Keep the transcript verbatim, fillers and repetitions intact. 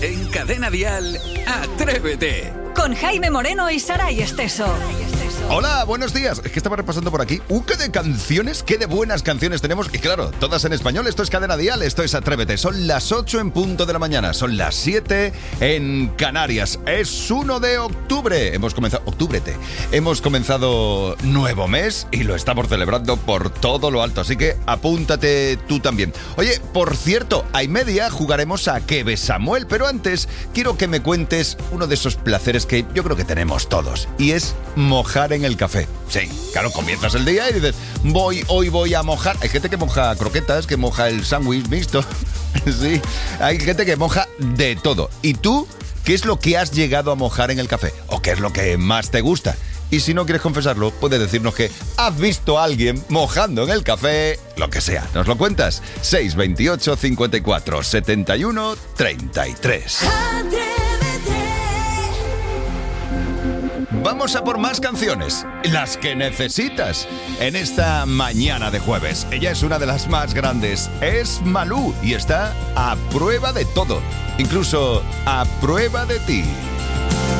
En Cadena Dial, Atrévete. Con Jaime Moreno y Saray Esteso. Hola, buenos días. Es que estaba repasando por aquí. ¡Uh, qué de canciones! ¡Qué de buenas canciones tenemos! Y claro, todas en español. Esto es Cadena Dial, esto es Atrévete. Son las ocho en punto de la mañana. Son las siete en Canarias. Es uno de octubre. Hemos comenzado... Octúbrete. Hemos comenzado nuevo mes y lo estamos celebrando por todo lo alto. Así que apúntate tú también. Oye, por cierto, a y media jugaremos a ¿Qué ves, Samuel? Pero antes, quiero que me cuentes uno de esos placeres que yo creo que tenemos todos. Y es mojar en el café. Sí, claro, comienzas el día y dices, voy, hoy voy a mojar. Hay gente que moja croquetas, que moja el sándwich mixto. Sí, hay gente que moja de todo. ¿Y tú, qué es lo que has llegado a mojar en el café? ¿O qué es lo que más te gusta? Y si no quieres confesarlo, puedes decirnos que has visto a alguien mojando en el café, lo que sea. ¿Nos lo cuentas? seis veintiocho, cincuenta y cuatro, setenta y uno, treinta y tres. Vamos a por más canciones, las que necesitas, en esta mañana de jueves. Ella es una de las más grandes, es Malú, y está a prueba de todo, incluso a prueba de ti.